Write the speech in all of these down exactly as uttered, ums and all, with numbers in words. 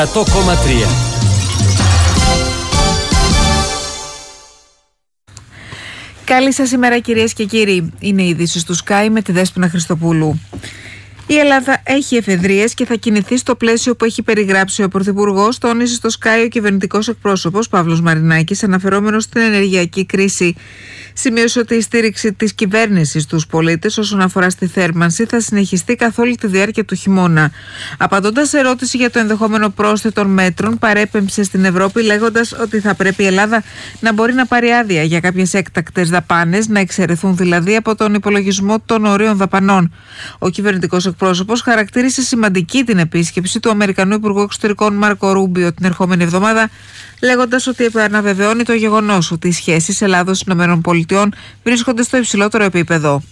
εκατό κόμμα τρία. Καλή σας ημέρα, κυρίες και κύριοι. Είναι η είδηση του Sky με τη Δέσποινα Χριστοπούλου. Η Ελλάδα έχει εφεδρείες και θα κινηθεί στο πλαίσιο που έχει περιγράψει ο Πρωθυπουργός, τόνισε στο Sky ο κυβερνητικός εκπρόσωπος Παύλος Μαρινάκης, αναφερόμενος στην ενεργειακή κρίση. Σημείωσε ότι η στήριξη της κυβέρνησης στους πολίτες όσον αφορά στη θέρμανση θα συνεχιστεί καθ' όλη τη διάρκεια του χειμώνα. Απαντώντας σε ερώτηση για το ενδεχόμενο πρόσθετων μέτρων, παρέπεμψε στην Ευρώπη λέγοντας ότι θα πρέπει η Ελλάδα να μπορεί να πάρει άδεια για κάποιες έκτακτες δαπάνες, να εξαιρεθούν δηλαδή από τον υπολογισμό των ορίων δαπανών. Ο κυβερνητικός εκπρόσωπος χαρακτήρισε σημαντική την επίσκεψη του Αμερικανού Υπουργού Εξωτερικών Μάρκο Ρούμπιο την ερχόμενη εβδομάδα, λέγοντας ότι επαναβεβαιώνει το γεγονός ότι οι σχέσεις Ελλάδος-ΗΠΑ βρίσκονται στο υψηλότερο επίπεδο.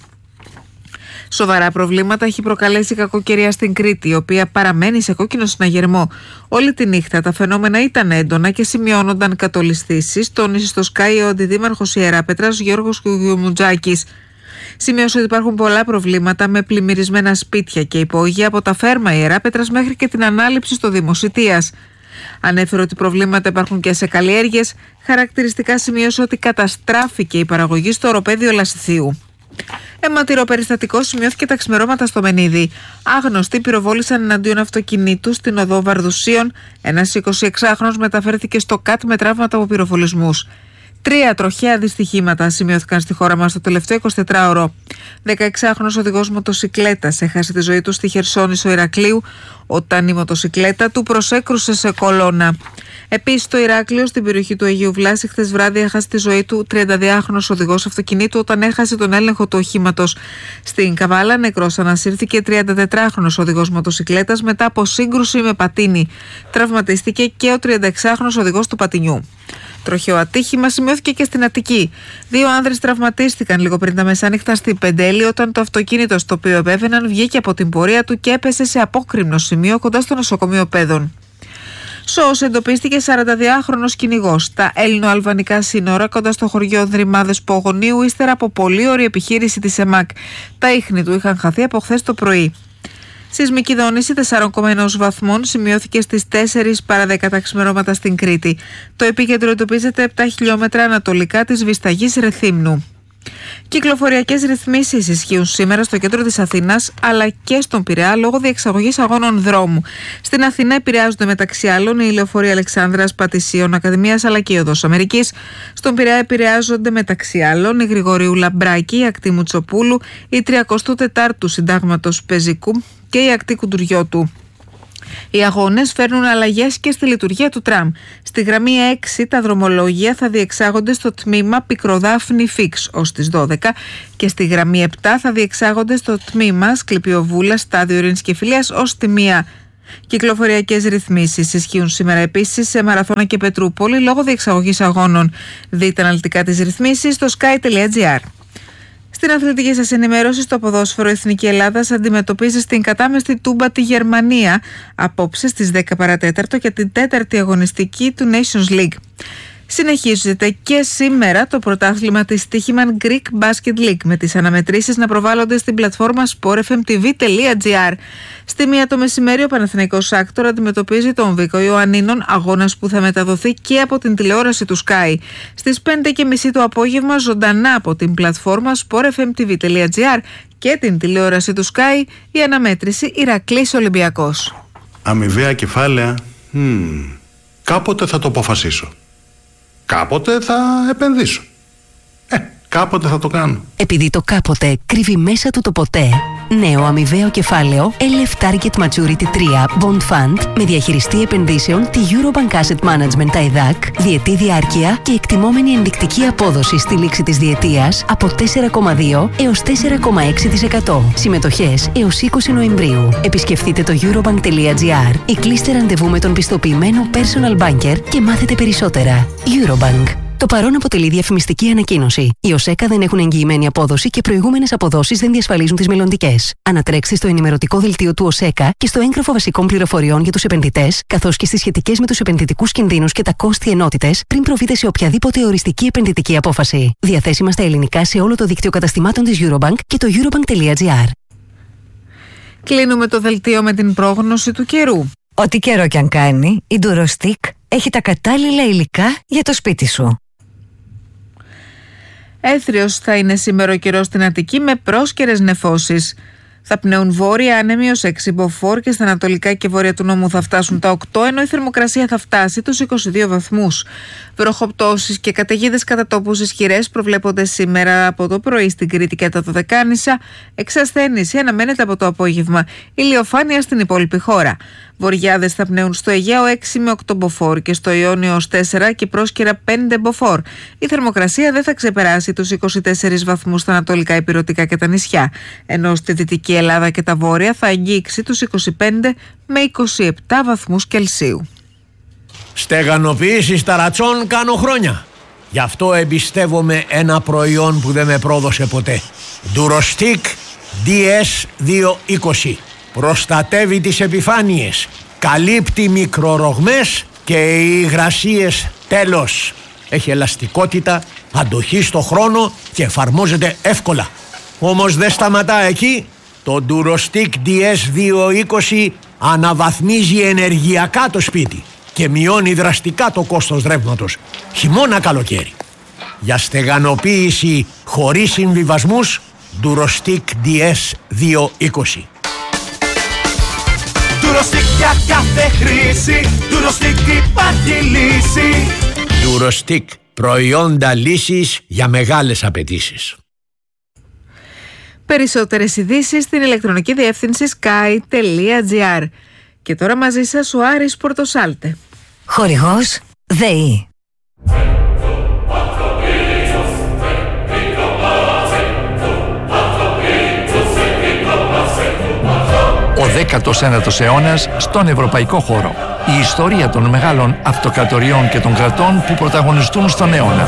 Σοβαρά προβλήματα έχει προκαλέσει η κακοκαιρία στην Κρήτη, η οποία παραμένει σε κόκκινο συναγερμό. Όλη τη νύχτα τα φαινόμενα ήταν έντονα και σημειώνονταν κατολισθήσεις, τόνισε στο Sky ο αντιδήμαρχος Ιεράπετρας Γιώργος Κουγιουμουτζάκης. Σημείωσε ότι υπάρχουν πολλά προβλήματα με πλημμυρισμένα σπίτια και υπόγεια από τα φέρμα Ιεράπετρας μέχρι και την ανάληψη στο Δήμο Σιτίας. Ανέφερε ότι προβλήματα υπάρχουν και σε καλλιέργειες. Χαρακτηριστικά σημείωσε ότι καταστράφηκε η παραγωγή στο οροπέδιο Λασιθίου. Αιματηρό περιστατικό σημειώθηκε τα ξημερώματα στο Μενίδη. Άγνωστοι πυροβόλησαν εναντίον αυτοκινήτου στην οδό Βαρδουσίων. Ένας εικοσιεξάχρονος μεταφέρθηκε στο ΚΑΤ με τραύματα από πυροβολισμούς. Τρία τροχαία δυστυχήματα σημειώθηκαν στη χώρα μας το τελευταίο εικοσιτετράωρο. δεκαεξάχρονος οδηγός μοτοσικλέτας έχασε τη ζωή του στη Χερσόνησο Ηρακλείου όταν η μοτοσικλέτα του προσέκρουσε σε κολόνα. Επίσης, στο Ηράκλειο, στην περιοχή του Αγίου Βλάση, χθες βράδυ έχασε τη ζωή του τριανταδυάχρονος οδηγός αυτοκινήτου όταν έχασε τον έλεγχο του οχήματος. Στην Καβάλα, νεκρός ανασύρθηκε τριαντατετράχρονος οδηγός μοτοσικλέτας μετά από σύγκρουση με πατίνι. Τραυματίστηκε και ο τριανταεξάχρονος οδηγός του πατινιού. Τροχαίο ατύχημα σημειώθηκε και στην Αττική. Δύο άνδρες τραυματίστηκαν λίγο πριν τα μεσάνυχτα στην Πεντέλη όταν το αυτοκίνητο στο οποίο επέβαιναν βγήκε από την πορεία του και έπεσε σε απόκρημνο σημείο κοντά στο νοσοκομείο Πέδων. Σώος εντοπίστηκε σαρανταδυάχρονος κυνηγός στα Έλληνο-Αλβανικά σύνορα κοντά στο χωριό Δρυμάδες Πογονίου ύστερα από πολύωρη επιχείρηση της ΕΜΑΚ. Τα ίχνη του είχαν χαθεί από χθες το πρωί. Σεισμική δόνηση τεσσάρων κόμμα ένα βαθμών σημειώθηκε στις τέσσερις παρά δέκα τα ξημερώματα στην Κρήτη. Το επίκεντρο εντοπίζεται επτά χιλιόμετρα ανατολικά της Βυσταγής Ρεθύμνου. Κυκλοφοριακές ρυθμίσεις ισχύουν σήμερα στο κέντρο της Αθήνας αλλά και στον Πειραιά λόγω διεξαγωγής αγώνων δρόμου. Στην Αθήνα επηρεάζονται μεταξύ άλλων η λεωφορεία Αλεξάνδρας Πατησίων Ακαδημίας αλλά και η οδός Αμερικής. Στον Πειραιά επηρεάζονται μεταξύ άλλων η Γρηγορίου Λαμπράκη, η ακτή Μουτσοπούλου, η τριακοστού τετάρτου Συντάγματος Πεζικού και η ακτή Κουντουριώτου. Οι αγώνες φέρνουν αλλαγές και στη λειτουργία του τραμ. Στη γραμμή έξι τα δρομολόγια θα διεξάγονται στο τμήμα Πικροδάφνη Φίξ ως τις δώδεκα και στη γραμμή επτά θα διεξάγονται στο τμήμα Σκληπιοβούλα Στάδιο Ειρήνης και Φιλίας ως τη μία. Κυκλοφοριακές ρυθμίσεις ισχύουν σήμερα επίσης σε Μαραθώνα και Πετρούπολη λόγω διεξαγωγής αγώνων. Δείτε αναλυτικά τις ρυθμίσεις στο sky τελεία gr. Στην αθλητική σας ενημέρωση, στο ποδόσφαιρο Εθνική Ελλάδας αντιμετωπίζει στην κατάμεστη Τούμπα τη Γερμανία απόψε στις δέκα παρά τέταρτο για την τέταρτη αγωνιστική του Nations League. Συνεχίζεται και σήμερα το πρωτάθλημα της Stoiximan Greek Basket League με τις αναμετρήσεις να προβάλλονται στην πλατφόρμα sport f m t v τελεία gr. Στη μία το μεσημέρι ο Παναθηναϊκός Άκτορ αντιμετωπίζει τον Βίκο Ιωαννίνων, αγώνας που θα μεταδοθεί και από την τηλεόραση του Sky. Στις πέντε και μισή το απόγευμα ζωντανά από την πλατφόρμα sport f m t v τελεία gr και την τηλεόραση του Sky η αναμέτρηση Ηρακλής Ολυμπιακός. Αμοιβαία κεφάλαια, hmm. κάποτε θα το αποφασίσω. Κάποτε θα επενδύσω. Ε, κάποτε θα το κάνω. Επειδή το κάποτε κρύβει μέσα του το ποτέ, νέο αμοιβαίο κεφάλαιο ελ εφ Target Maturity τρία Bond Fund με διαχειριστή επενδύσεων τη Eurobank Asset Management τα ΕΔΑΚ, διετή διάρκεια και εκτιμόμενη ενδεικτική απόδοση στη λήξη της διετίας από τέσσερα κόμμα δύο έως τέσσερα κόμμα έξι τοις εκατό. Συμμετοχές έως είκοσι Νοεμβρίου. Επισκεφτείτε το eurobank τελεία gr ή κλείστε ραντεβού με τον πιστοποιημένο personal banker και μάθετε περισσότερα. Eurobank. Το παρόν αποτελεί διαφημιστική ανακοίνωση. Οι ΟΣΕΚΑ δεν έχουν εγγυημένη απόδοση και προηγούμενες αποδόσεις δεν διασφαλίζουν τις μελλοντικές. Ανατρέξτε στο ενημερωτικό δελτίο του ΟΣΕΚΑ και στο έγγραφο βασικών πληροφοριών για τους επενδυτές, καθώς και στις σχετικές με τους επενδυτικούς κινδύνους και τα κόστη ενότητες, πριν προβείτε σε οποιαδήποτε οριστική επενδυτική απόφαση. Διαθέσιμα στα ελληνικά σε όλο το δίκτυο καταστημάτων της Eurobank και το eurobank τελεία gr. Κλείνουμε το δελτίο με την πρόγνωση του καιρού. Ό,τι καιρό κι αν κάνει, η Durostick έχει τα κατάλληλα υλικά για το σπίτι σου. Έθριος θα είναι σήμερα ο καιρός στην Αττική με πρόσκαιρες νεφώσεις. Θα πνέουν βόρεια άνεμοι ως έξι μποφόρ και στα ανατολικά και βόρεια του νόμου θα φτάσουν τα οκτώ, ενώ η θερμοκρασία θα φτάσει τους είκοσι δύο βαθμούς. Βροχοπτώσεις και καταιγίδες κατά τόπους ισχυρές προβλέπονται σήμερα από το πρωί στην Κρήτη και τα Δωδεκάνησα. Εξασθένηση αναμένεται από το απόγευμα. Ηλιοφάνεια στην υπόλοιπη χώρα. Βοριάδες θα πνέουν στο Αιγαίο έξι με οκτώ μποφόρ και στο Ιόνιο ως τέσσερα και πρόσκαιρα πέντε μποφόρ. Η θερμοκρασία δεν θα ξεπεράσει τους είκοσι τέσσερις βαθμούς στα ανατολικά ηπειρωτικά και τα νησιά, ενώ στη Δυτική Ελλάδα και τα Βόρεια θα αγγίξει τους είκοσι πέντε με είκοσι επτά βαθμούς Κελσίου. Στεγανοποίηση ταρατσών κάνω χρόνια. Γι' αυτό εμπιστεύομαι ένα προϊόν που δεν με πρόδωσε ποτέ. Durostick ντι ες διακόσια είκοσι. Προστατεύει τις επιφάνειες, καλύπτει μικρορογμές και υγρασίες τέλος. Έχει ελαστικότητα, αντοχή στο χρόνο και εφαρμόζεται εύκολα. Όμως δεν σταματά εκεί. Το Durostick ντι ες διακόσια είκοσι αναβαθμίζει ενεργειακά το σπίτι και μειώνει δραστικά το κόστος ρεύματος, χειμώνα καλοκαίρι. Για στεγανοποίηση χωρίς συμβιβασμούς, Durostick ντι ες διακόσια είκοσι. Durostick για κάθε χρήση, Durostick υπάρχει λύση. Durostick, προϊόντα λύσης για μεγάλες απαιτήσεις. Περισσότερες ειδήσεις στην ηλεκτρονική διεύθυνση sky τελεία gr. Και τώρα μαζί σας ο Άρης Πορτοσάλτε. Χορηγός ΔΕΗ. Ο δέκατος ένατος αιώνας στον ευρωπαϊκό χώρο. Η ιστορία των μεγάλων αυτοκρατοριών και των κρατών που πρωταγωνιστούν στον αιώνα.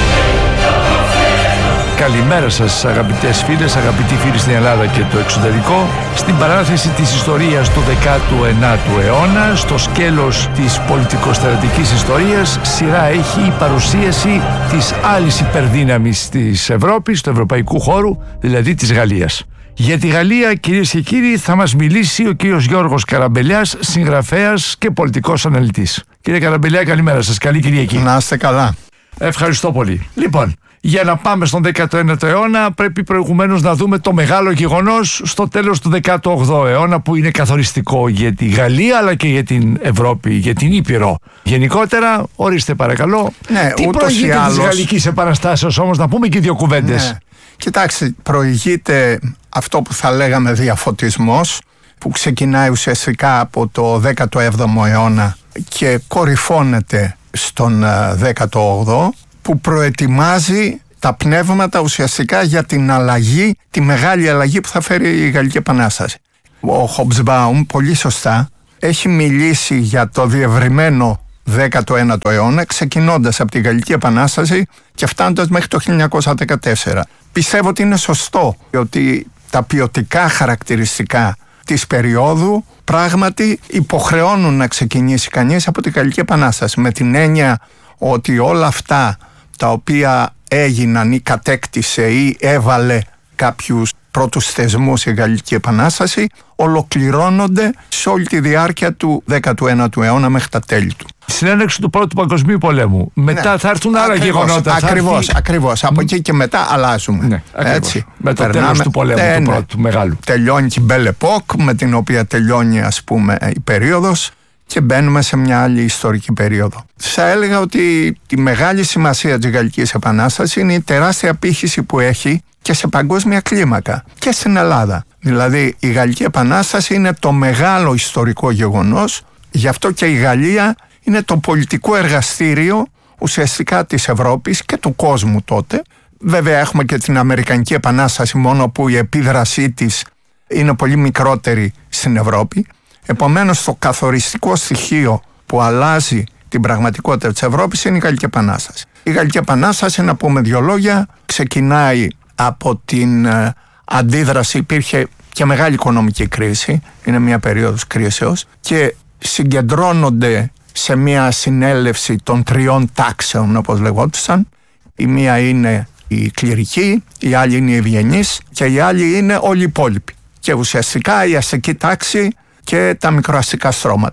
Καλημέρα σας αγαπητές φίλες, αγαπητοί φίλοι στην Ελλάδα και το εξωτερικό. Στην παράθεση της ιστορίας του δέκατου ένατου αιώνα, στο σκέλος της πολιτικοστρατηγικής ιστορίας, σειρά έχει η παρουσίαση της άλλης υπερδύναμης της Ευρώπης, του ευρωπαϊκού χώρου, δηλαδή της Γαλλίας. Για τη Γαλλία, κυρίες και κύριοι, θα μας μιλήσει ο κύριος Γιώργος Καραμπελιάς, συγγραφέας και πολιτικός αναλυτής. Κύριε Καραμπελιά, καλημέρα σας. Καλή Κυριακή. Να είστε καλά. Ευχαριστώ πολύ. Λοιπόν, για να πάμε στον δέκατο ένατο αιώνα, πρέπει προηγουμένως να δούμε το μεγάλο γεγονός στο τέλος του δέκατου όγδοου αιώνα, που είναι καθοριστικό για τη Γαλλία αλλά και για την Ευρώπη, για την Ήπειρο. Γενικότερα, ορίστε παρακαλώ. Ναι, τι προηγείται άλλως της Γαλλικής Επαναστάσεως όμως, να πούμε και δύο κουβέντες. Ναι. Κοιτάξτε, προηγείται αυτό που θα λέγαμε διαφωτισμός, που ξεκινάει ουσιαστικά από το δέκατο έβδομο αιώνα και κορυφώνεται στον δέκατο όγδοο, που προετοιμάζει τα πνεύματα ουσιαστικά για την αλλαγή, τη μεγάλη αλλαγή που θα φέρει η Γαλλική Επανάσταση. Ο Χομπσμπάουμ πολύ σωστά έχει μιλήσει για το διευρυμένο δέκατο ένατο αιώνα, ξεκινώντας από τη Γαλλική Επανάσταση και φτάνοντας μέχρι το χίλια εννιακόσια δεκατέσσερα. Πιστεύω ότι είναι σωστό ότι τα ποιοτικά χαρακτηριστικά της περίοδου πράγματι υποχρεώνουν να ξεκινήσει κανείς από τη Γαλλική Επανάσταση, με την έννοια ότι όλα αυτά τα οποία έγιναν ή κατέκτησε ή έβαλε κάποιους πρώτους θεσμούς η Γαλλική Επανάσταση ολοκληρώνονται σε όλη τη διάρκεια του δέκατου ένατου αιώνα μέχρι τα τέλη του. Στην έναρξη του Πρώτου Παγκοσμίου Πολέμου. Μετά ναι. θα έρθουν άλλα ακριβώς, γεγονότα. Ακριβώς, έρθει... ακριβώς. Από εκεί και μετά αλλάζουμε. Ναι, έτσι. Με το Περνάμε, τέλος του πολέμου, ναι, του ναι. πρώτου μεγάλου. Τελειώνει και η Belle Époque, με την οποία τελειώνει, ας πούμε, η περίοδος, και μπαίνουμε σε μια άλλη ιστορική περίοδο. Θα έλεγα ότι η μεγάλη σημασία της Γαλλικής Επανάστασης είναι η τεράστια απήχηση που έχει και σε παγκόσμια κλίμακα και στην Ελλάδα. Δηλαδή η Γαλλική Επανάσταση είναι το μεγάλο ιστορικό γεγονός, γι' αυτό και η Γαλλία είναι το πολιτικό εργαστήριο ουσιαστικά της Ευρώπης και του κόσμου τότε. Βέβαια έχουμε και την Αμερικανική Επανάσταση, μόνο που η επίδρασή της είναι πολύ μικρότερη στην Ευρώπη. Επομένως το καθοριστικό στοιχείο που αλλάζει την πραγματικότητα της Ευρώπης είναι η Γαλλική Επανάσταση. Η Γαλλική Επανάσταση, να πούμε δύο λόγια, ξεκινάει από την ε, αντίδραση, υπήρχε και μεγάλη οικονομική κρίση, είναι μια περίοδος κρίσεως, και συγκεντρώνονται σε μια συνέλευση των τριών τάξεων, όπως λεγόντουσαν. Η μία είναι η κληρική, η άλλη είναι η ευγενής και η άλλη είναι όλοι οι υπόλοιποι. Και ουσιαστικά η αστική τάξη και τα μικροαστικά στρώματα.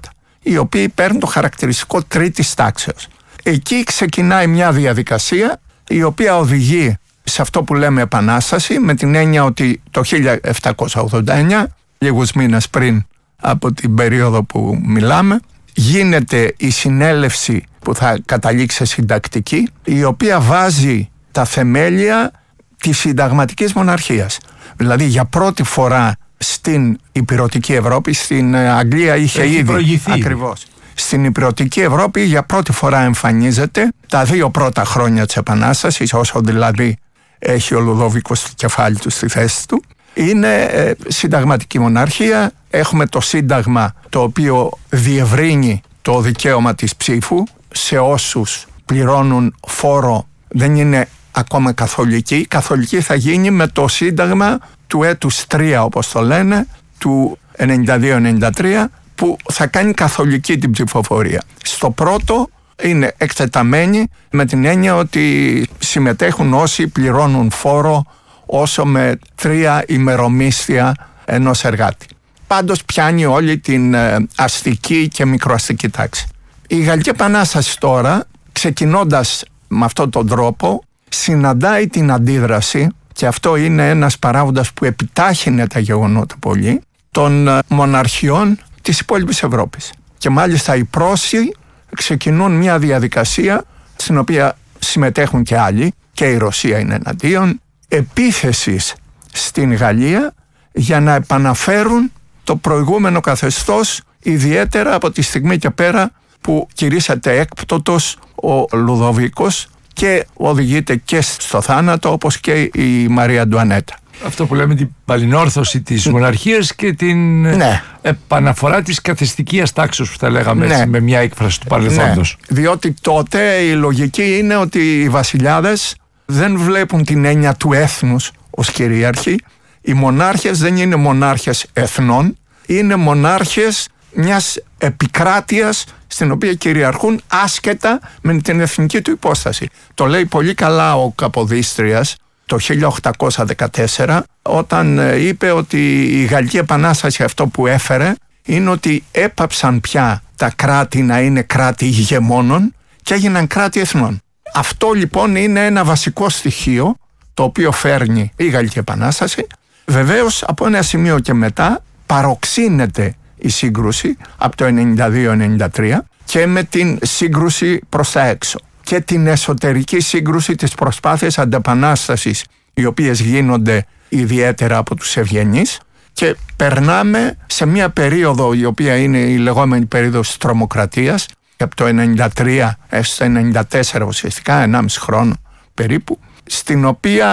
οι οποίοι παίρνουν το χαρακτηριστικό τρίτης τάξεως. Εκεί ξεκινάει μια διαδικασία η οποία οδηγεί σε αυτό που λέμε επανάσταση, με την έννοια ότι το χίλια επτακόσια ογδόντα εννιά, λίγους μήνες πριν από την περίοδο που μιλάμε, γίνεται η συνέλευση που θα καταλήξει σε συντακτική, η οποία βάζει τα θεμέλια της συνταγματικής μοναρχίας. Δηλαδή για πρώτη φορά στην Ηπειρωτική Ευρώπη, στην Αγγλία είχε Έχει ήδη προηγηθεί. Ακριβώς. Στην Ηπειρωτική Ευρώπη για πρώτη φορά εμφανίζεται τα δύο πρώτα χρόνια της Επανάστασης, όσο δηλαδή έχει ο Λουδόβικος το κεφάλι του στη θέση του. Είναι ε, συνταγματική μοναρχία. Έχουμε το Σύνταγμα, το οποίο διευρύνει το δικαίωμα της ψήφου σε όσους πληρώνουν φόρο, δεν είναι ακόμα καθολική. Καθολική θα γίνει με το Σύνταγμα του έτους τρία, όπως το λένε, του ενενήντα δύο ενενήντα τρία, που θα κάνει καθολική την ψηφοφορία. Στο πρώτο είναι εκτεταμένοι με την έννοια ότι συμμετέχουν όσοι πληρώνουν φόρο όσο με τρία ημερομίσθια ενός εργάτη. Πάντως πιάνει όλη την αστική και μικροαστική τάξη. Η Γαλλική Επανάσταση τώρα, ξεκινώντας με αυτόν τον τρόπο, συναντάει την αντίδραση, και αυτό είναι ένας παράγοντας που επιτάχυνε τα γεγονότα πολύ, των μοναρχιών της υπόλοιπης Ευρώπης. Και μάλιστα οι Πρώσοι ξεκινούν μια διαδικασία στην οποία συμμετέχουν και άλλοι, και η Ρωσία είναι εναντίον, επίθεσης στην Γαλλία για να επαναφέρουν το προηγούμενο καθεστώς, ιδιαίτερα από τη στιγμή και πέρα που κηρύσσεται έκπτωτος ο Λουδοβίκος και οδηγείται και στο θάνατο, όπως και η Μαρία Αντουανέτα. Αυτό που λέμε την παλινόρθωση της μοναρχίας και την ναι. επαναφορά της καθεστικίας τάξης, που θα λέγαμε ναι. έτσι, με μια έκφραση του παρελθόντος. Ναι. Διότι τότε η λογική είναι ότι οι βασιλιάδες δεν βλέπουν την έννοια του έθνους ως κυρίαρχοι. Οι μονάρχες δεν είναι μονάρχες εθνών, είναι μονάρχες μιας επικράτειας στην οποία κυριαρχούν άσχετα με την εθνική του υπόσταση. Το λέει πολύ καλά ο Καποδίστριας το χίλια οκτακόσια δεκατέσσερα, όταν είπε ότι η Γαλλική Επανάσταση αυτό που έφερε είναι ότι έπαψαν πια τα κράτη να είναι κράτη ηγεμόνων και έγιναν κράτη εθνών. Αυτό λοιπόν είναι ένα βασικό στοιχείο το οποίο φέρνει η Γαλλική Επανάσταση. Βεβαίως από ένα σημείο και μετά παροξύνεται η σύγκρουση από το ενενήντα δύο ενενήντα τρία και με την σύγκρουση προς τα έξω και την εσωτερική σύγκρουση της προσπάθειας αντεπανάστασης, οι οποίες γίνονται ιδιαίτερα από τους ευγενείς, και περνάμε σε μια περίοδο η οποία είναι η λεγόμενη περίοδος της τρομοκρατίας, από το ενενήντα τρία έως το ενενήντα τέσσερα ουσιαστικά, ενάμιση χρόνο περίπου, στην οποία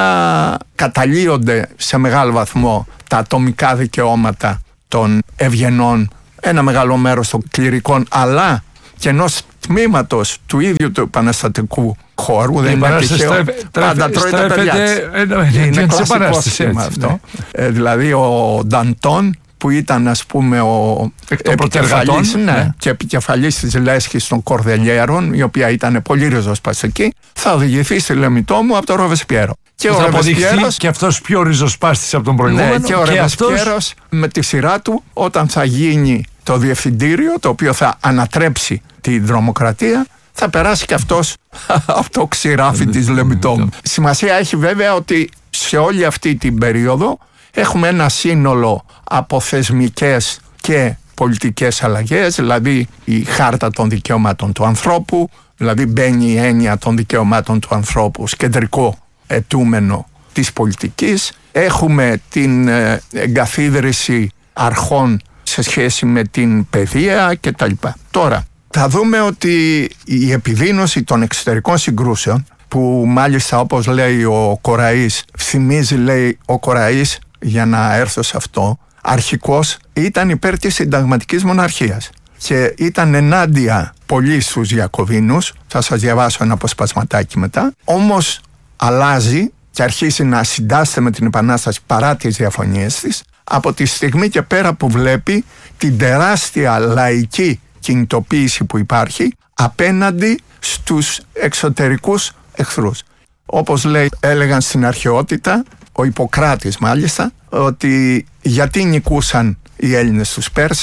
καταλύονται σε μεγάλο βαθμό τα ατομικά δικαιώματα των ευγενών, ένα μεγάλο μέρος των κληρικών, αλλά και ενός τμήματος του ίδιου του επαναστατικού χώρου. Δεν είναι τυχαίο, πάντα τρώει τα παιδιά της. Είναι κλασικό σήμα αυτό. Ε, δηλαδή ο Νταντών, που ήταν ας πούμε ο επικεφαλής, ναι, ναι. και επικεφαλής της λέσχης των Κορδελιέρων, η οποία ήταν πολύ ριζοσπαστική, θα οδηγηθεί στη Λεμιτόμου από τον Ροβεσπιέρο. Και θα αποδειχθεί και αυτός πιο ριζοσπάστης από τον προηγούμενο. Ναι, και ο Ροβεσπιέρος αυτός... με τη σειρά του, όταν θα γίνει το διευθυντήριο, το οποίο θα ανατρέψει την τρομοκρατία, θα περάσει και αυτός από το ξηράφι της Λεμιτόμου. Σημασία έχει βέβαια ότι σε όλη αυτή την περίοδο έχουμε ένα σύνολο από θεσμικές και πολιτικές αλλαγές, δηλαδή η χάρτα των δικαιωμάτων του ανθρώπου, δηλαδή μπαίνει η έννοια των δικαιωμάτων του ανθρώπου ως κεντρικό αιτούμενο της πολιτικής. Έχουμε την εγκαθίδρυση αρχών σε σχέση με την παιδεία κτλ. Τώρα, θα δούμε ότι η επιδείνωση των εξωτερικών συγκρούσεων, που μάλιστα όπως λέει ο Κοραής, θυμίζει λέει ο Κοραής, για να έρθω σε αυτό, αρχικώς ήταν υπέρ της συνταγματικής μοναρχίας και ήταν ενάντια πολύ στους Ιακωβίνους. Θα σας διαβάσω ένα αποσπασματάκι μετά. Όμως αλλάζει και αρχίζει να συντάσσεται με την Επανάσταση παρά τις διαφωνίες της, από τη στιγμή και πέρα που βλέπει την τεράστια λαϊκή κινητοποίηση που υπάρχει απέναντι στους εξωτερικούς εχθρούς. Όπως λέει, έλεγαν στην αρχαιότητα, ο Ιπποκράτης μάλιστα, ότι γιατί νικούσαν οι Έλληνες τους Πέρσες,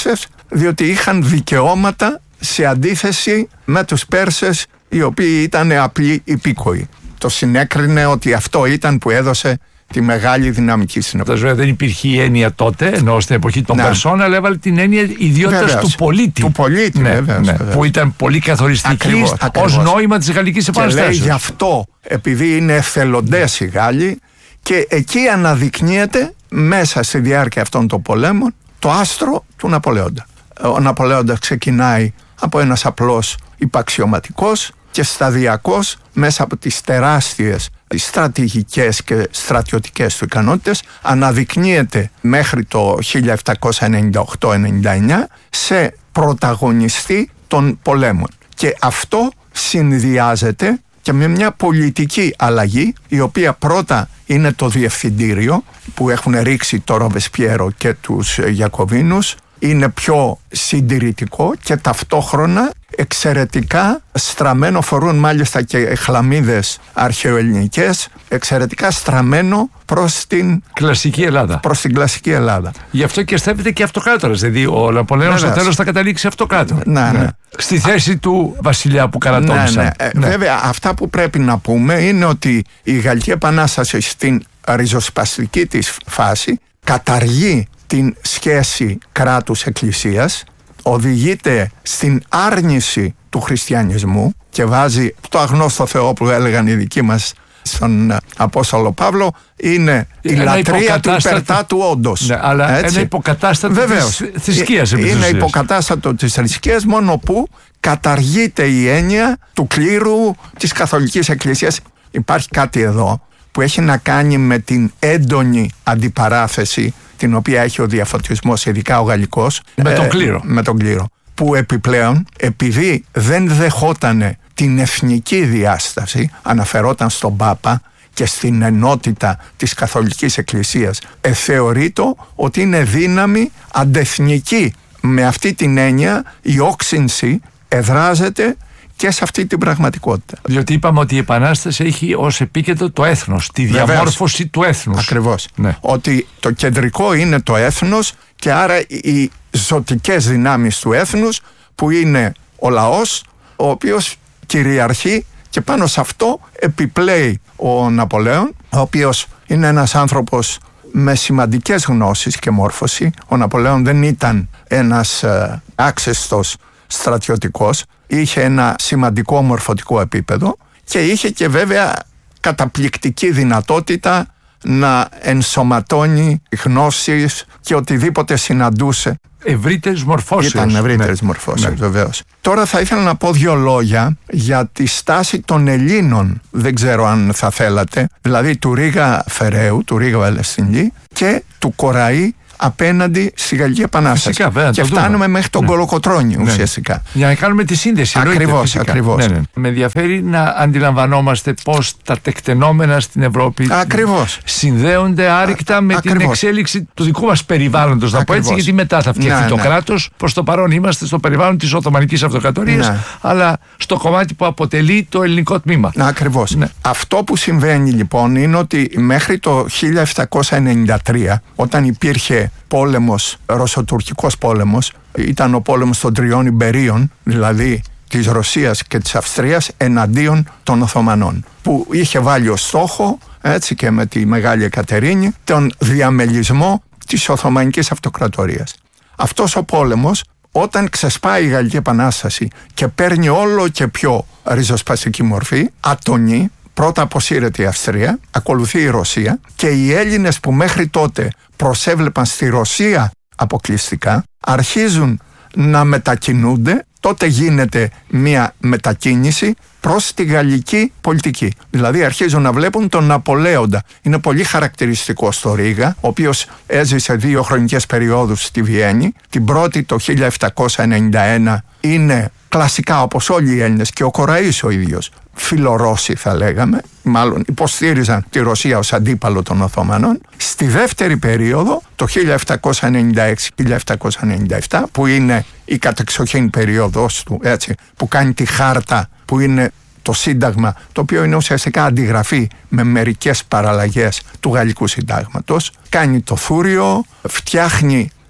διότι είχαν δικαιώματα σε αντίθεση με τους Πέρσες, οι οποίοι ήταν απλοί υπήκοοι. Το συνέκρινε ότι αυτό ήταν που έδωσε τη μεγάλη δυναμική στην Ευρώπη. Δεν υπήρχε η έννοια τότε, ενώ στην εποχή των ναι. Περσών, αλλά έβαλε την έννοια ιδιότητας του πολίτη. Του πολίτη, ναι, βεβαίως, ναι, βεβαίως. που ήταν πολύ καθοριστική ως νόημα της Γαλλικής Επαναστάσεως. Και λέει γι' αυτό, επειδή είναι εθελοντές οι Γάλλοι, και εκεί αναδεικνύεται μέσα στη διάρκεια αυτών των πολέμων το άστρο του Ναπολέοντα. Ο Ναπολέοντας ξεκινάει από ένας απλός υπαξιωματικός και σταδιακώς μέσα από τις τεράστιες στρατηγικές και στρατιωτικές του ικανότητες αναδεικνύεται μέχρι το χίλια επτακόσια ενενήντα οκτώ ενενήντα εννιά σε πρωταγωνιστή των πολέμων. Και αυτό συνδυάζεται και με μια πολιτική αλλαγή, η οποία πρώτα είναι το διευθυντήριο που έχουν ρίξει το Ρομπεσπιέρο και τους Γιακοβίνους, είναι πιο συντηρητικό και ταυτόχρονα εξαιρετικά στραμμένο, φορούν μάλιστα και χλαμίδες αρχαιοελληνικές, εξαιρετικά στραμμένο προς την κλασική Ελλάδα. Προς την κλασική Ελλάδα. Γι' αυτό και στέφεται και αυτοκράτορας, δηλαδή ο Ναπολέον στο τέλος θα καταλήξει αυτοκράτορα. Ναι, ναι. ναι. Στη θέση του βασιλιά που καρατόμησαν. Ναι, ναι. Ναι. Βέβαια, αυτά που πρέπει να πούμε είναι ότι η Γαλλική Επανάσταση στην ριζοσπαστική της φάση καταργεί την σχέση κράτους-εκκλησίας, οδηγείται στην άρνηση του χριστιανισμού και βάζει το αγνώστο Θεό που έλεγαν οι δικοί μας στον Απόστολο Παύλο, είναι η ένα λατρεία του υπερτά του όντως. Ναι, αλλά έτσι. Ένα υποκατάστατο Βεβαίως, της θρησκείας. Είναι υποκατάστατο της θρησκείας, μόνο που καταργείται η έννοια του κλήρου της Καθολικής Εκκλησίας. Υπάρχει κάτι εδώ που έχει να κάνει με την έντονη αντιπαράθεση την οποία έχει ο διαφωτισμός, ειδικά ο γαλλικός, με τον κλήρο. Ε, με τον κλήρο. Που επιπλέον, επειδή δεν δεχότανε την εθνική διάσταση, αναφερόταν στον Πάπα και στην ενότητα της Καθολικής Εκκλησίας, ε, θεωρείται ότι είναι δύναμη αντεθνική. Με αυτή την έννοια η όξυνση εδράζεται και σε αυτή την πραγματικότητα. Διότι είπαμε ότι η Επανάσταση έχει ως επίκεντρο το έθνος, τη Βεβαίως. διαμόρφωση του έθνους. Ακριβώς. Ναι. Ότι το κεντρικό είναι το έθνος και άρα οι ζωτικές δυνάμεις του έθνους που είναι ο λαός, ο οποίος κυριαρχεί, και πάνω σε αυτό επιπλέει ο Ναπολέον, ο οποίος είναι ένας άνθρωπος με σημαντικές γνώσεις και μόρφωση. Ο Ναπολέον δεν ήταν ένας ε, άξεστος στρατιωτικός, είχε ένα σημαντικό μορφωτικό επίπεδο και είχε και βέβαια καταπληκτική δυνατότητα να ενσωματώνει γνώσεις και οτιδήποτε συναντούσε. Ευρύτερες μορφώσεις. Ήταν ευρύτερες ναι. μορφώσεις, ναι. βεβαίως. Τώρα θα ήθελα να πω δύο λόγια για τη στάση των Ελλήνων. Δεν ξέρω αν θα θέλατε. Δηλαδή του Ρίγα Φεραίου, του Ρίγα Βελεστινλή και του Κοραή απέναντι στη Γαλλική Επανάσταση. Φυσικά, βέβαια, και φτάνουμε μέχρι τον ναι. Κολοκοτρώνη ναι. ουσιαστικά. Για να κάνουμε τη σύνδεση. Ακριβώς, ακριβώς. Ναι, ναι. Με ενδιαφέρει να αντιλαμβανόμαστε πώς τα τεκτενόμενα στην Ευρώπη ακριβώς. συνδέονται άρρηκτα με ακριβώς. την εξέλιξη του δικού μας περιβάλλοντος. Να πω έτσι, γιατί μετά θα φτιαχτεί ναι, το ναι. κράτος. Προς το παρόν είμαστε στο περιβάλλον της Οθωμανικής Αυτοκρατορίας, ναι. αλλά στο κομμάτι που αποτελεί το ελληνικό τμήμα. Ακριβώς. Ναι. Αυτό που συμβαίνει λοιπόν είναι ότι μέχρι το χίλια επτακόσια ενενήντα τρία, όταν υπήρχε πόλεμος, ρωσοτουρκικός πόλεμος, ήταν ο πόλεμος των τριών Ιμπερίων, δηλαδή της Ρωσίας και της Αυστρίας εναντίον των Οθωμανών, που είχε βάλει ως στόχο, έτσι και με τη Μεγάλη Εκατερίνη, τον διαμελισμό της Οθωμανικής Αυτοκρατορίας. Αυτός ο πόλεμος, όταν ξεσπάει η Γαλλική Επανάσταση και παίρνει όλο και πιο ριζοσπαστική μορφή, ατονεί. Πρώτα αποσύρεται η Αυστρία, ακολουθεί η Ρωσία και οι Έλληνες που μέχρι τότε προσέβλεπαν στη Ρωσία αποκλειστικά αρχίζουν να μετακινούνται. Τότε γίνεται μια μετακίνηση προς τη γαλλική πολιτική. Δηλαδή αρχίζουν να βλέπουν τον Ναπολέοντα. Είναι πολύ χαρακτηριστικό στο Ρίγα, ο οποίος έζησε δύο χρονικές περιόδους στη Βιέννη. Την πρώτη το χίλια επτακόσια ενενήντα ένα είναι κλασικά όπως όλοι οι Έλληνες και ο Κοραής ο ίδιος φιλορώσοι θα λέγαμε, μάλλον υποστήριζαν τη Ρωσία ως αντίπαλο των Οθωμανών. Στη δεύτερη περίοδο, το χίλια επτακόσια ενενήντα έξι με χίλια επτακόσια ενενήντα επτά, που είναι η κατεξοχήν περίοδος του, έτσι, που κάνει τη χάρτα, που είναι το Σύνταγμα, το οποίο είναι ουσιαστικά αντιγραφή με μερικές παραλλαγές του Γαλλικού Συντάγματος, κάνει το Θούριο, φτιάχνει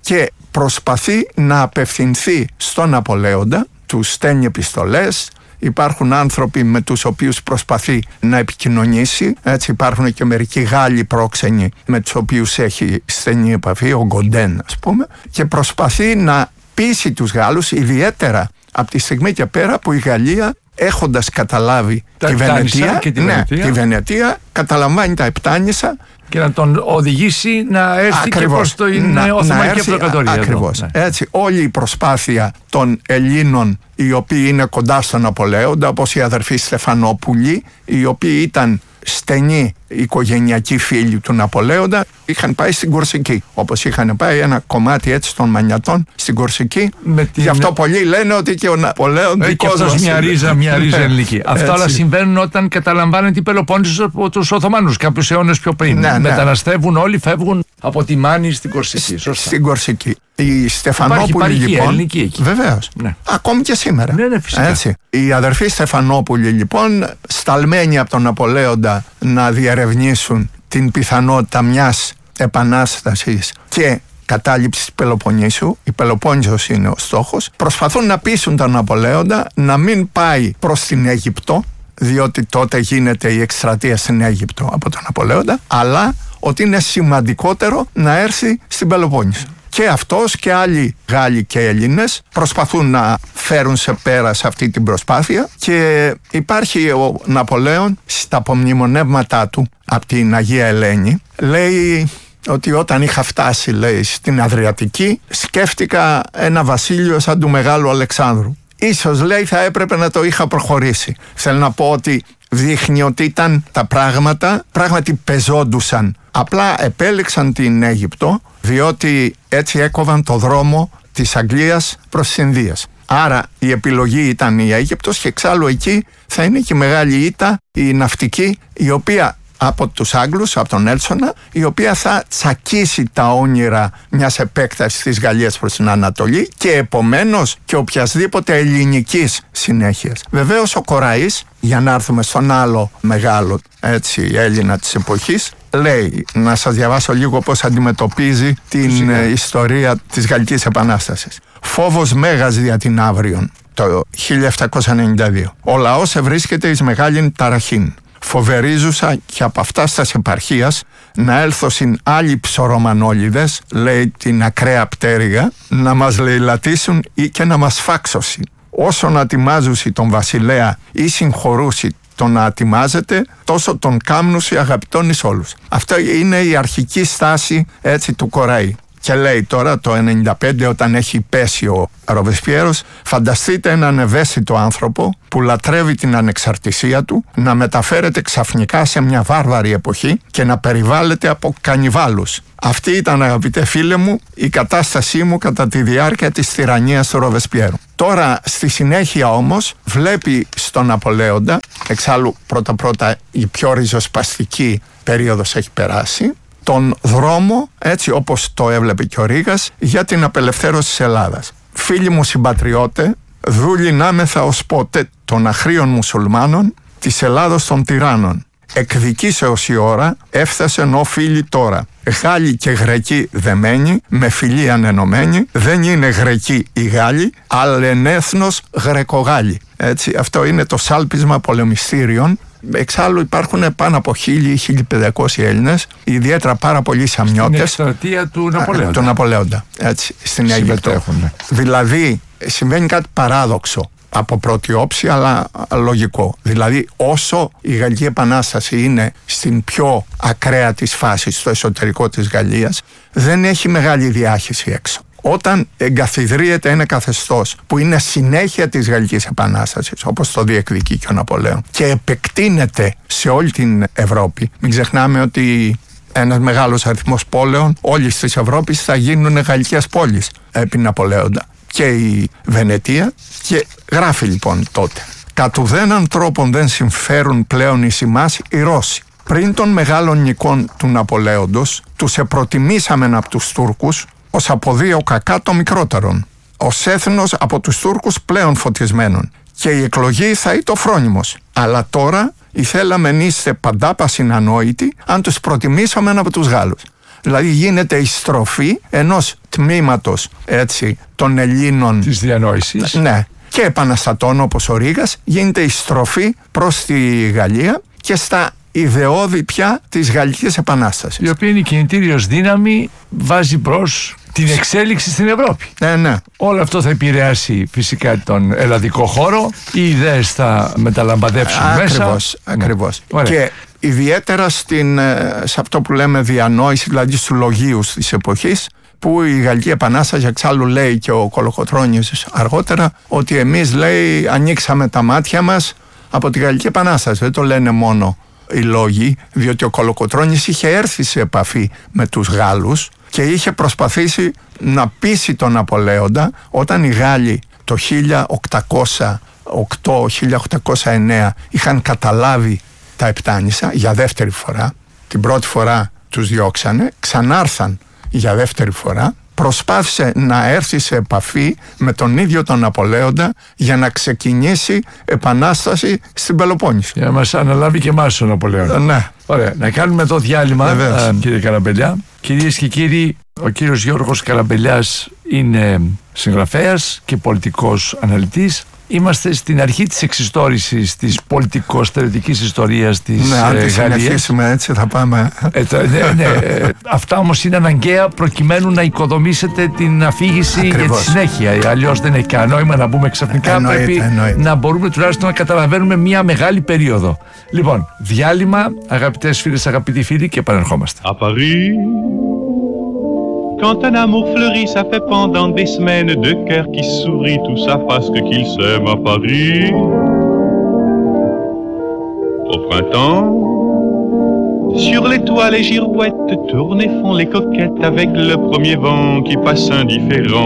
και προσπαθεί να απευθυνθεί στον Ναπολέοντα, του στέλνει επιστολές. Υπάρχουν άνθρωποι με τους οποίους προσπαθεί να επικοινωνήσει. Έτσι υπάρχουν και μερικοί Γάλλοι πρόξενοι με τους οποίους έχει στενή επαφή, ο Γκοντέν ας πούμε, και προσπαθεί να πείσει τους Γάλλους, ιδιαίτερα από τη στιγμή και πέρα που η Γαλλία, έχοντας καταλάβει τα τη Βενετία, και τη, ναι, Βενετία. τη Βενετία, καταλαμβάνει τα Επτάνησα και να τον οδηγήσει να έρθει ακριβώς, και προς το να, Οθωμανική Αυτοκρατορία. Ακριβώς. Ναι. Έτσι, όλη η προσπάθεια των Ελλήνων, οι οποίοι είναι κοντά στον Ναπολέοντα, όπως οι αδερφοί Στεφανόπουλοι, οι οποίοι ήταν στενοί οικογενειακοί φίλοι του Ναπολέοντα, είχαν πάει στην Κορσική. Όπως είχαν πάει ένα κομμάτι έτσι των Μανιατών στην Κορσική. Την... Γι' αυτό πολλοί λένε ότι και ο Ναπολέον δικός μας. Μια ρίζα, μια ρίζα ελληνική. Αυτά όλα συμβαίνουν όταν καταλαμβάνεται η Πελοπόννησος από τους Οθωμανούς κάποιους αιώνες πιο πριν. Ναι, ναι. Μεταναστεύουν όλοι, φεύγουν από τη Μάνη στην Κορσική. Σωστά. Στην Κορσική. Η Στεφανόπουλη λοιπόν. Ελληνική εκεί. Βεβαίως. Ναι. Ακόμη και σήμερα. Ναι, ναι, φυσικά. Έτσι. Οι αδερφοί Στεφανόπουλοι λοιπόν, σταλμένοι από τον Ναπολέοντα να διερευνήσουν την πιθανότητα μιας επανάστασης και κατάληψης της Πελοποννήσου, η Πελοπόννησος είναι ο στόχος, προσπαθούν να πείσουν τον Ναπολέοντα να μην πάει προς την Αίγυπτο, διότι τότε γίνεται η εκστρατεία στην Αίγυπτο από τον Ναπολέοντα, αλλά ότι είναι σημαντικότερο να έρθει στην Πελοπόννησο. Και αυτός και άλλοι Γάλλοι και Έλληνες προσπαθούν να φέρουν σε πέρα σε αυτή την προσπάθεια και υπάρχει ο Ναπολέον στα απομνημονεύματά του από την Αγία Ελένη, λέει ότι όταν είχα φτάσει, λέει, στην Αδριατική, σκέφτηκα ένα βασίλειο σαν του Μεγάλου Αλεξάνδρου. Ίσως, λέει, θα έπρεπε να το είχα προχωρήσει. Θέλω να πω ότι δείχνει ότι ήταν τα πράγματα, πράγματι πεζόντουσαν. Απλά επέλεξαν την Αίγυπτο, διότι έτσι έκοβαν το δρόμο της Αγγλίας προς τις Ινδίες. Άρα η επιλογή ήταν η Αίγυπτος και εξάλλου εκεί θα είναι και η μεγάλη ήττα, η ναυτική, η οποία από τους Άγγλους, από τον Έλσονα, η οποία θα τσακίσει τα όνειρα μιας επέκτασης της Γαλλίας προς την Ανατολή και επομένως και οποιασδήποτε ελληνικής συνέχειας. Βεβαίως ο Κοραής, για να έρθουμε στον άλλο μεγάλο έτσι, Έλληνα της εποχής, λέει, να σας διαβάσω λίγο πώς αντιμετωπίζει την Φυσικά. ιστορία της Γαλλικής Επανάστασης. Φόβος μέγας δια την αύριον, το χίλια επτακόσια ενενήντα δύο. Ο λαός ευρίσκεται εις μεγάλην ταραχήν. Φοβερίζουσα και από αυτά στας επαρχίας να έλθωσιν άλλοι ψωρομανόλιδες, λέει την ακραία πτέρυγα, να μας λαιλατήσουν ή και να μας φάξωσιν. Όσο να τιμάζουσι τον βασιλέα ή συγχωρούσι τον να ατιμάζεται, τόσο τον κάμνουσι αγαπητόν εις όλους. Αυτό είναι η αρχική στάση έτσι του Κοραή. Και λέει τώρα το ενενήντα πέντε, όταν έχει πέσει ο Ροβεσπιέρος, φανταστείτε έναν ευαίσθητο άνθρωπο που λατρεύει την ανεξαρτησία του να μεταφέρεται ξαφνικά σε μια βάρβαρη εποχή και να περιβάλλεται από κανιβάλους. Αυτή ήταν, αγαπητέ φίλε μου, η κατάστασή μου κατά τη διάρκεια της τυραννίας του Ροβεσπιέρου. Τώρα στη συνέχεια όμως βλέπει στον Ναπολέοντα, εξάλλου πρώτα πρώτα η πιο ριζοσπαστική περίοδος έχει περάσει, τον δρόμο, έτσι όπως το έβλεπε και ο Ρήγας, για την απελευθέρωση της Ελλάδας. Φίλοι μου συμπατριώτε, δούληνάμεθα ως πότε των αχρήων μουσουλμάνων της Ελλάδος των τυράννων. Εκδικήσεως η ώρα έφτασε ενώ φίλοι τώρα. Γάλλοι και Γρεκοί δεμένοι, με φιλία ενωμένοι, δεν είναι Γρεκοί οι Γάλλοι, αλλά ενέθνος Γρεκογάλλοι. Έτσι, αυτό είναι το σάλπισμα πολεμιστήριων. Εξάλλου υπάρχουν πάνω από χίλιοι, χίλια πεντακόσιοι Έλληνες, ιδιαίτερα πάρα πολλοί Σαμιώτες. Στην εκστρατεία του Ναπολέοντα. Του Ναπολέοντα, έτσι, στην Αίγυπτο. Δηλαδή, συμβαίνει κάτι παράδοξο από πρώτη όψη, αλλά λογικό. Δηλαδή, όσο η Γαλλική Επανάσταση είναι στην πιο ακραία της φάση, στο εσωτερικό της Γαλλίας, δεν έχει μεγάλη διάχυση έξω. Όταν εγκαθιδρύεται ένα καθεστώς που είναι συνέχεια της Γαλλικής Επανάστασης, όπως το διεκδικεί και ο Ναπολέον, και επεκτείνεται σε όλη την Ευρώπη, μην ξεχνάμε ότι ένας μεγάλος αριθμός πόλεων όλης της Ευρώπης θα γίνουν γαλλικές πόλεις επί Ναπολέοντα, και η Βενετία, και γράφει λοιπόν τότε: «Κατ' ουδέναν τρόπον δεν συμφέρουν πλέον εις ημάς οι Ρώσοι. Πριν των μεγάλων νικών του Ναπολέοντος, τους επροτιμήσαμεν από τους Τούρκους ως από δύο κακά το μικρότερον, ως έθνος από τους Τούρκους πλέον φωτισμένων, και η εκλογή θα ήταν φρόνιμος. Αλλά τώρα ηθέλαμεν είστε παντάπα συνανόητοι αν τους προτιμήσαμεν από τους Γάλλους». Δηλαδή γίνεται η στροφή ενός τμήματος, έτσι, των Ελλήνων της διανόησης. Ναι, και επαναστατών όπως ο Ρήγας, γίνεται η στροφή προς τη Γαλλία και στα ιδεώδη πια της Γαλλικής Επανάστασης. Η οποία είναι η κινητήριος δύναμη, βάζει προς την εξέλιξη στην Ευρώπη. Ναι, ναι. Όλο αυτό θα επηρεάσει φυσικά τον ελλαδικό χώρο, οι ιδέες θα μεταλαμπαδεύσουν μέσα. Ακριβώς, ακριβώς. Ναι. Και ιδιαίτερα στην, σε αυτό που λέμε διανόηση, δηλαδή στους λογίους της εποχής, που η Γαλλική Επανάσταση, εξάλλου λέει και ο Κολοκοτρώνης αργότερα, ότι εμείς, λέει, ανοίξαμε τα μάτια μας από τη Γαλλική Επανάσταση. Δεν το λένε μόνο οι λόγοι, διότι ο Κολοκοτρώνης είχε έρθει σε επαφή με τους Γάλλους και είχε προσπαθήσει να πείσει τον Ναπολέοντα, όταν οι Γάλλοι το χίλια οκτακόσια οκτώ χίλια οκτακόσια εννέα είχαν καταλάβει τα Επτάνησα για δεύτερη φορά. Την πρώτη φορά τους διώξανε, ξανάρθαν για δεύτερη φορά, προσπάθησε να έρθει σε επαφή με τον ίδιο τον Ναπολέοντα για να ξεκινήσει επανάσταση στην Πελοπόννησο. Για να μας αναλάβει και εμάς ο Ναπολέοντα. Ναι. Ωραία, να κάνουμε εδώ διάλειμμα, α, κύριε Καραμπελιά. Κυρίες και κύριοι, ο κύριος Γιώργος Καραμπελιάς είναι συγγραφέας και πολιτικός αναλυτής. Είμαστε στην αρχή της εξιστόρησης της πολιτικο-στρατηγικής ιστορίας της ναι, αν ε, τη Γαλλίας. συνεχίσουμε έτσι θα πάμε. Ε, το, ναι, ναι, ε, αυτά όμως είναι αναγκαία προκειμένου να οικοδομήσετε την αφήγηση Ακριβώς. για τη συνέχεια. Αλλιώς δεν έχει κανένα νόημα να μπούμε ξαφνικά. Εννοείται, Πρέπει εννοείται. να μπορούμε τουλάχιστον να καταλαβαίνουμε μια μεγάλη περίοδο. Λοιπόν, διάλειμμα, αγαπητές φίλες, αγαπητοί φίλοι, και επανερχόμαστε. À Paris, quand un amour fleurit, ça fait pendant des semaines deux cœurs qui sourient, tout ça parce que qu'ils s'aiment à Paris. Au printemps, sur les toits les girouettes tournent et font les coquettes avec le premier vent qui passe indifférent.